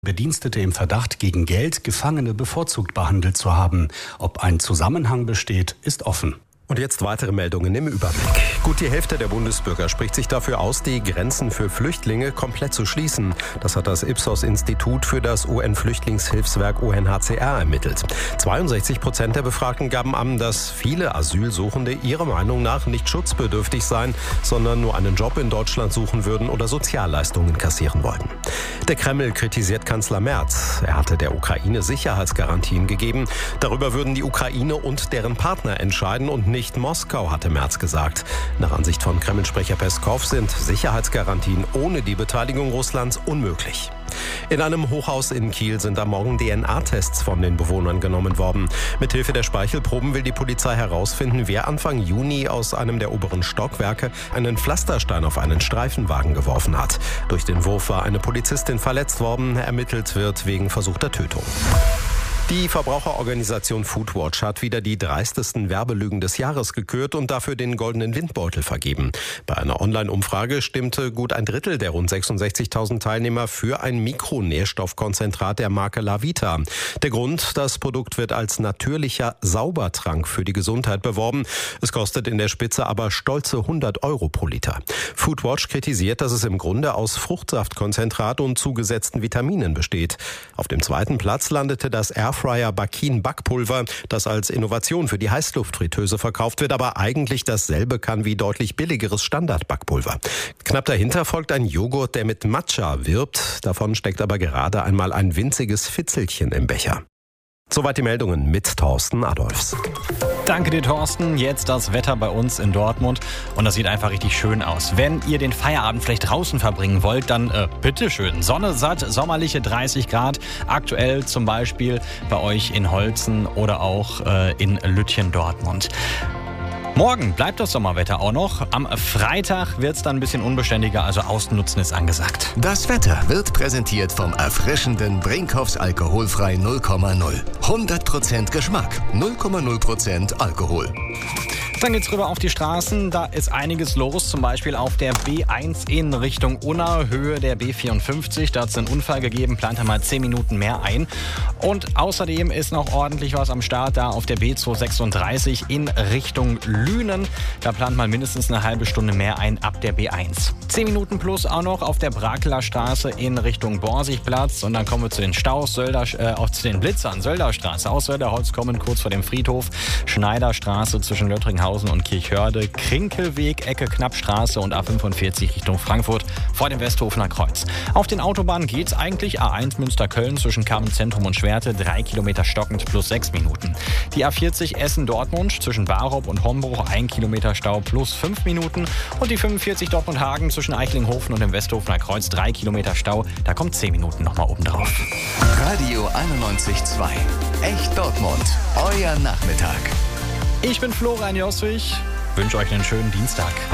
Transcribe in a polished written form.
Bedienstete im Verdacht, gegen Geld Gefangene bevorzugt behandelt zu haben. Ob ein Zusammenhang besteht, ist offen. Und jetzt weitere Meldungen im Überblick. Gut die Hälfte der Bundesbürger spricht sich dafür aus, die Grenzen für Flüchtlinge komplett zu schließen. Das hat das Ipsos-Institut für das UN-Flüchtlingshilfswerk UNHCR ermittelt. 62% der Befragten gaben an, dass viele Asylsuchende ihrer Meinung nach nicht schutzbedürftig seien, sondern nur einen Job in Deutschland suchen würden oder Sozialleistungen kassieren wollten. Der Kreml kritisiert Kanzler Merz. Er hatte der Ukraine Sicherheitsgarantien gegeben. Darüber würden die Ukraine und deren Partner entscheiden und nicht Moskau, hatte Merz gesagt. Nach Ansicht von Kreml-Sprecher Peskow sind Sicherheitsgarantien ohne die Beteiligung Russlands unmöglich. In einem Hochhaus in Kiel sind am Morgen DNA-Tests von den Bewohnern genommen worden. Mithilfe der Speichelproben will die Polizei herausfinden, wer Anfang Juni aus einem der oberen Stockwerke einen Pflasterstein auf einen Streifenwagen geworfen hat. Durch den Wurf war eine Polizistin verletzt worden. Ermittelt wird wegen versuchter Tötung. Die Verbraucherorganisation Foodwatch hat wieder die dreistesten Werbelügen des Jahres gekürt und dafür den goldenen Windbeutel vergeben. Bei einer Online-Umfrage stimmte gut ein Drittel der rund 66.000 Teilnehmer für ein Mikronährstoffkonzentrat der Marke Lavita. Der Grund, das Produkt wird als natürlicher Saubertrank für die Gesundheit beworben. Es kostet in der Spitze aber stolze 100 Euro pro Liter. Foodwatch kritisiert, dass es im Grunde aus Fruchtsaftkonzentrat und zugesetzten Vitaminen besteht. Auf dem zweiten Platz landete das Airfryer Bakin Backpulver, das als Innovation für die Heißluftfritteuse verkauft wird, aber eigentlich dasselbe kann wie deutlich billigeres Standardbackpulver. Knapp dahinter folgt ein Joghurt, der mit Matcha wirbt. Davon steckt aber gerade einmal ein winziges Fitzelchen im Becher. Soweit die Meldungen mit Thorsten Adolfs. Danke dir, Thorsten. Jetzt das Wetter bei uns in Dortmund. Und das sieht einfach richtig schön aus. Wenn ihr den Feierabend vielleicht draußen verbringen wollt, dann bitteschön. Sonne satt, sommerliche 30 Grad. Aktuell zum Beispiel bei euch in Holzen oder auch in Lütchen, Dortmund. Morgen bleibt das Sommerwetter auch noch. Am Freitag wird es dann ein bisschen unbeständiger, also Außennutzen ist angesagt. Das Wetter wird präsentiert vom erfrischenden Brinkhoffs alkoholfrei 0,0. 100% Geschmack, 0,0% Alkohol. Dann geht's rüber auf die Straßen. Da ist einiges los, zum Beispiel auf der B1 in Richtung Unna, Höhe der B54. Da hat es einen Unfall gegeben, plant er mal 10 Minuten mehr ein. Und außerdem ist noch ordentlich was am Start da auf der B236 in Richtung Lünen. Da plant man mindestens eine halbe Stunde mehr ein ab der B1. 10 Minuten plus auch noch auf der Brakeler Straße in Richtung Borsigplatz. Und dann kommen wir zu den Staus, auch zu den Blitzern. Sölderstraße aus Sölderholz kommen kurz vor dem Friedhof. Schneiderstraße zwischen Löttringhausen und Kirchhörde, Krinkelweg, Ecke Knappstraße und A45 Richtung Frankfurt vor dem Westhofener Kreuz. Auf den Autobahnen geht's eigentlich. A1 Münster-Köln zwischen Kamen-Zentrum und Schwerte, 3 Kilometer stockend plus 6 Minuten. Die A40 Essen-Dortmund zwischen Warop und Hombruch, 1 Kilometer Stau plus 5 Minuten. Und die 45 Dortmund-Hagen zwischen Eichlinghofen und dem Westhofener Kreuz, 3 Kilometer Stau. Da kommt 10 Minuten nochmal oben drauf. Radio 91.2. Echt Dortmund. Euer Nachmittag. Ich bin Florian Josswig, wünsche euch einen schönen Dienstag.